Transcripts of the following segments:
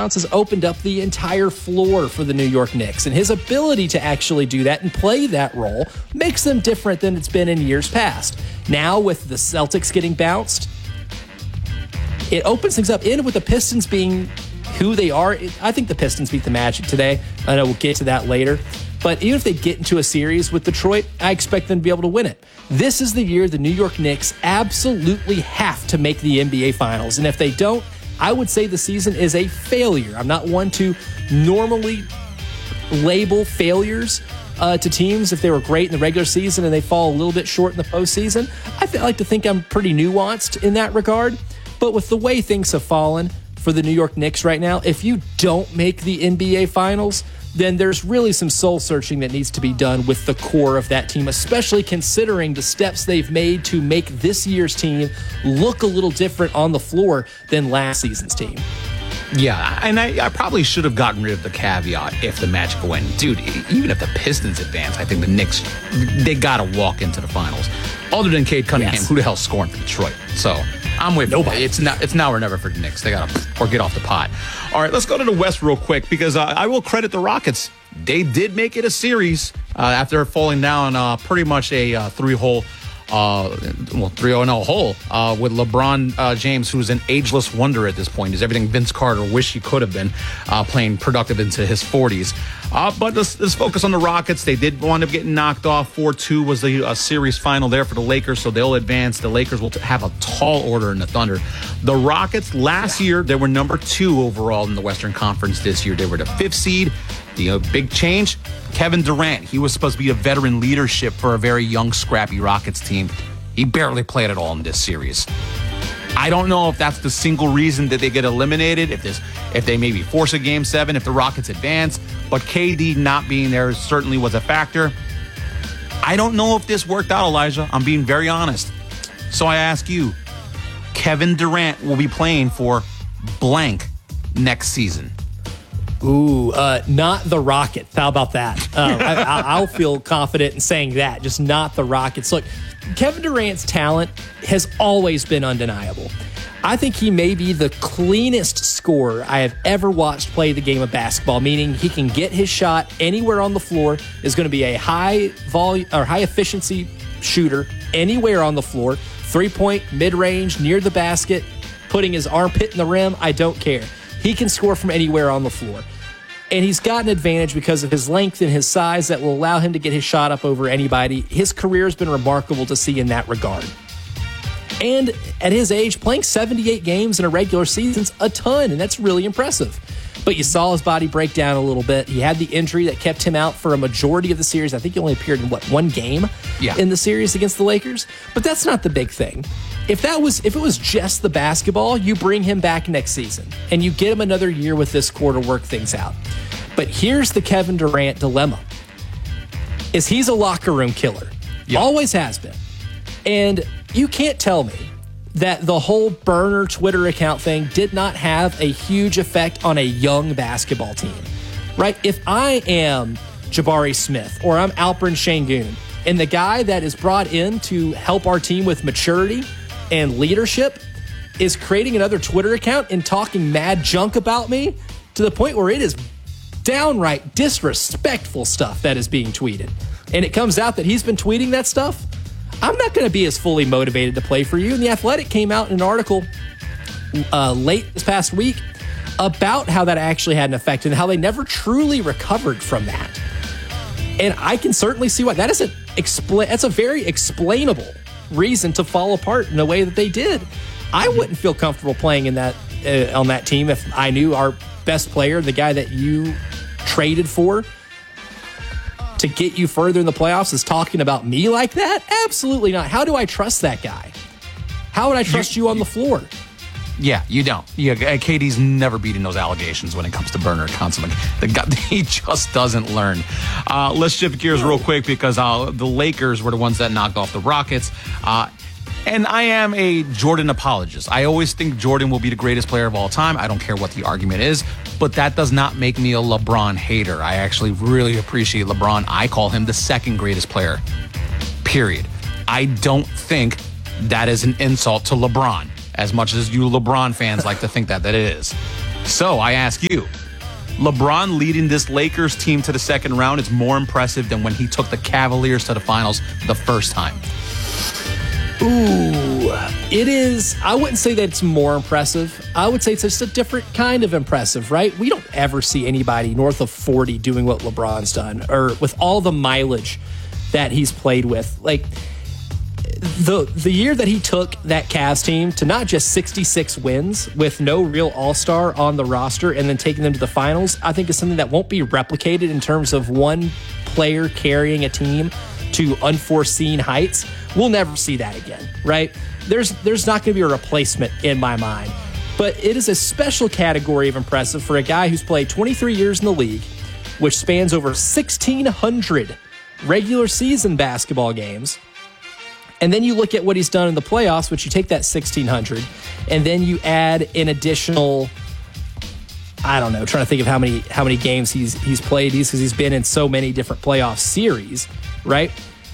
bounce has opened up the entire floor for the New York Knicks, and his ability to actually do that and play that role makes them different than it's been in years past. Now, with the Celtics getting bounced, it opens things up. And with the Pistons being who they are, I think the Pistons beat the Magic today. I know we'll get to that later. But even if they get into a series with Detroit, I expect them to be able to win it. This is the year the New York Knicks absolutely have to make the NBA Finals. And if they don't, I would say the season is a failure. I'm not one to normally label failures to teams if they were great in the regular season and they fall a little bit short in the postseason. I like to think I'm pretty nuanced in that regard. But with the way things have fallen for the New York Knicks right now, if you don't make the NBA Finals, then there's really some soul searching that needs to be done with the core of that team, especially considering the steps they've made to make this year's team look a little different on the floor than last season's team. Yeah, and I probably should have gotten rid of the caveat if the Magic win. Dude, even if the Pistons advance, I think the Knicks, they got to walk into the finals. Other than Cade Cunningham, yes. Who the hell's scoring for Detroit? So I'm with nobody. It's now or never for the Knicks. They got to get off the pot. All right, let's go to the West real quick because I will credit the Rockets. They did make it a series after falling down pretty much a 3-0 hole with LeBron James, who's an ageless wonder at this point. He's everything Vince Carter wished he could have been, playing productive into his 40s. But let's focus on the Rockets. They did wind up getting knocked off. 4-2 was the series final there for the Lakers, so they'll advance. The Lakers will have a tall order in the Thunder. The Rockets, last year, they were number 2 overall in the Western Conference. This year, they were the 5th seed. The big change, Kevin Durant. He was supposed to be a veteran leadership for a very young, scrappy Rockets team. He barely played at all in this series. I don't know if that's the single reason that they get eliminated, if they maybe force a Game 7, if the Rockets advance. But KD not being there certainly was a factor. I don't know if this worked out, Elijah. I'm being very honest. So I ask you, Kevin Durant will be playing for blank next season. Ooh, not the Rockets. How about that? I'll feel confident in saying that, just not the Rockets. Look, Kevin Durant's talent has always been undeniable. I think he may be the cleanest scorer I have ever watched play the game of basketball, meaning he can get his shot anywhere on the floor, is going to be a high volume or high efficiency shooter anywhere on the floor, 3-point, mid-range, near the basket, putting his armpit in the rim, I don't care. He can score from anywhere on the floor. And he's got an advantage because of his length and his size that will allow him to get his shot up over anybody. His career has been remarkable to see in that regard. And at his age, playing 78 games in a regular season's a ton, and that's really impressive. But you saw his body break down a little bit. He had the injury that kept him out for a majority of the series. I think he only appeared in, one game in the series against the Lakers? But that's not the big thing. If it was just the basketball, you bring him back next season, and you get him another year with this core to work things out. But here's the Kevin Durant dilemma, is he's a locker room killer. Yep. Always has been. And you can't tell me that the whole burner Twitter account thing did not have a huge effect on a young basketball team, right? If I am Jabari Smith or I'm Alperen Sengun, and the guy that is brought in to help our team with maturity and leadership is creating another Twitter account and talking mad junk about me to the point where it is downright disrespectful stuff that is being tweeted, and it comes out that he's been tweeting that stuff, I'm not going to be as fully motivated to play for you. And The Athletic came out in an article late this past week about how that actually had an effect and how they never truly recovered from that. And I can certainly see why. That's a very explainable reason to fall apart in the way that they did. I wouldn't feel comfortable playing in that on that team if I knew our best player, the guy that you traded for to get you further in the playoffs, is talking about me like that? Absolutely not. How do I trust that guy? How would I trust you on the floor? Yeah, you don't. Yeah, KD's never beating those allegations when it comes to burner accounts. The guy, he just doesn't learn. Let's shift gears real quick because the Lakers were the ones that knocked off the Rockets. And I am a Jordan apologist. I always think Jordan will be the greatest player of all time. I don't care what the argument is, but that does not make me a LeBron hater. I actually really appreciate LeBron. I call him the second greatest player, period. I don't think that is an insult to LeBron, as much as you LeBron fans like to think that it is. So I ask you, LeBron leading this Lakers team to the second round is more impressive than when he took the Cavaliers to the finals the first time. Ooh, it is. I wouldn't say that it's more impressive. I would say it's just a different kind of impressive, right? We don't ever see anybody north of 40 doing what LeBron's done, or with all the mileage that he's played with. Like, the year that he took that Cavs team to not just 66 wins with no real all-star on the roster and then taking them to the finals, I think is something that won't be replicated in terms of one player carrying a team to unforeseen heights. We'll never see that again, right? There's not going to be a replacement in my mind. But it is a special category of impressive for a guy who's played 23 years in the league, which spans over 1,600 regular season basketball games. And then you look at what he's done in the playoffs, which you take that 1,600, and then you add an additional, I don't know, trying to think of how many games he's played these, because he's been in so many different playoff series, right?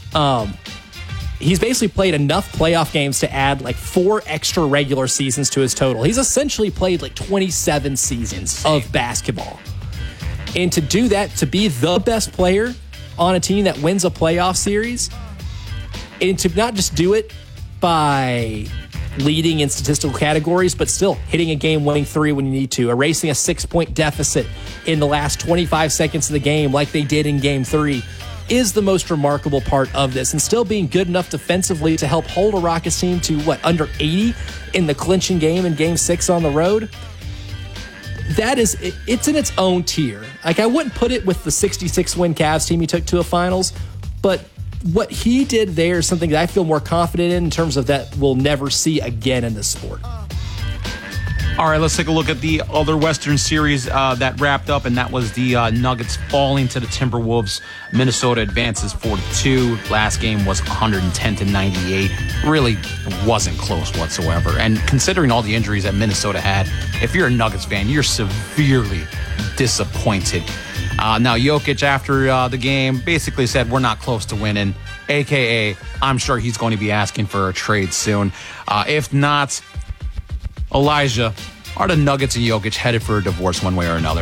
He's basically played enough playoff games to add like 4 extra regular seasons to his total. He's essentially played like 27 seasons of basketball. And to do that, to be the best player on a team that wins a playoff series, and to not just do it by leading in statistical categories, but still hitting a game-winning 3 when you need to, erasing a 6-point deficit in the last 25 seconds of the game like they did in Game 3, is the most remarkable part of this. And still being good enough defensively to help hold a Rockets team to, under 80 in the clinching game in Game 6 on the road. It's in its own tier. Like, I wouldn't put it with the 66-win Cavs team he took to a finals, but what he did there is something that I feel more confident in terms of that we'll never see again in this sport. All right, let's take a look at the other Western Series that wrapped up, and that was the Nuggets falling to the Timberwolves. Minnesota advances 4-2. Last game was 110-98. Really wasn't close whatsoever. And considering all the injuries that Minnesota had, if you're a Nuggets fan, you're severely disappointed. Now, Jokic, after the game, basically said, we're not close to winning, a.k.a. I'm sure he's going to be asking for a trade soon. If not, Elijah, are the Nuggets and Jokic headed for a divorce one way or another?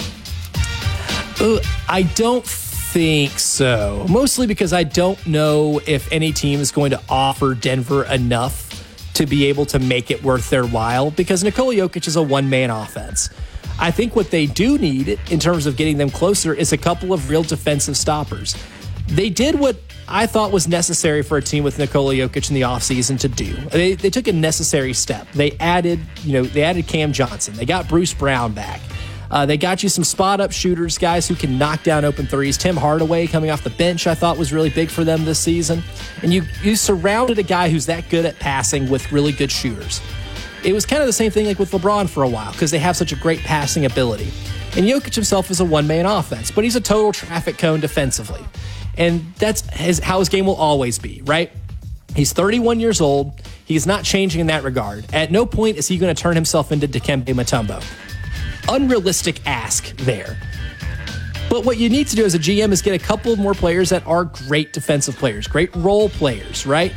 I don't think so. Mostly because I don't know if any team is going to offer Denver enough to be able to make it worth their while, because Nikola Jokic is a one-man offense. I think what they do need in terms of getting them closer is a couple of real defensive stoppers. They did what I thought was necessary for a team with Nikola Jokic in the offseason to do. They took a necessary step. They added Cam Johnson. They got Bruce Brown back. They got you some spot-up shooters, guys who can knock down open threes. Tim Hardaway coming off the bench I thought was really big for them this season. And you surrounded a guy who's that good at passing with really good shooters. It was kind of the same thing like with LeBron for a while, because they have such a great passing ability. And Jokic himself is a one-man offense, but he's a total traffic cone defensively. And that's how his game will always be, right? He's 31 years old. He's not changing in that regard. At no point is he going to turn himself into Dikembe Mutombo. Unrealistic ask there. But what you need to do as a GM is get a couple more players that are great defensive players, great role players, right?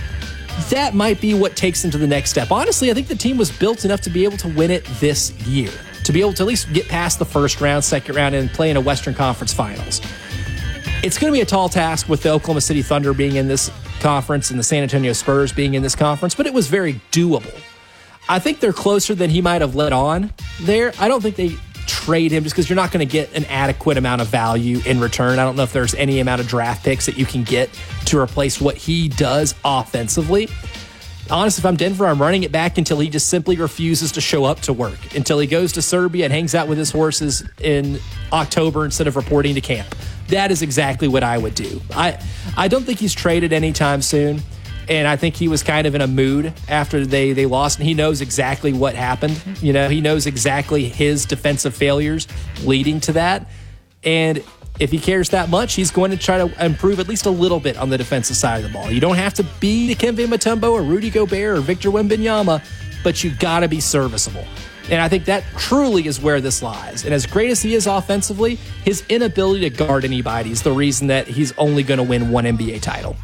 That might be what takes them to the next step. Honestly, I think the team was built enough to be able to win it this year, to be able to at least get past the first round, second round, and play in a Western Conference Finals. It's going to be a tall task with the Oklahoma City Thunder being in this conference and the San Antonio Spurs being in this conference, but it was very doable. I think they're closer than he might have let on there. I don't think they trade him just because you're not going to get an adequate amount of value in return. I don't know if there's any amount of draft picks that you can get to replace what he does offensively. Honestly, if I'm Denver, I'm running it back until he just simply refuses to show up to work, until he goes to Serbia and hangs out with his horses in October instead of reporting to camp. That is exactly what I would do. I don't think he's traded anytime soon, and I think he was kind of in a mood after they lost, and he knows exactly what happened. You know, he knows exactly his defensive failures leading to that, and if he cares that much, he's going to try to improve at least a little bit on the defensive side of the ball. You don't have to be Dikembe Mutombo or Rudy Gobert or Victor Wembanyama, but you got to be serviceable. And I think that truly is where this lies. And as great as he is offensively, his inability to guard anybody is the reason that he's only going to win one NBA title.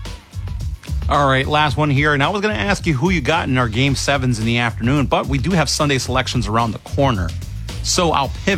All right, last one here. And I was going to ask you who you got in our Game 7s in the afternoon, but we do have Sunday selections around the corner. So I'll pivot